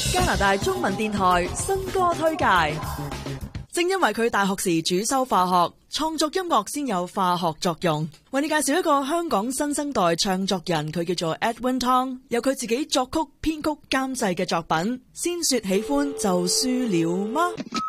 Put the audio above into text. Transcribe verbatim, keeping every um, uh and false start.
加拿大中文電台新歌推介。正因為佢大學時主修化學，創作音樂先有化學作用。為你介紹一個香港新生代唱作人，佢叫做 Edwin Tong， 有佢自己作曲、編曲、監製嘅作品。先說喜歡就輸了嗎？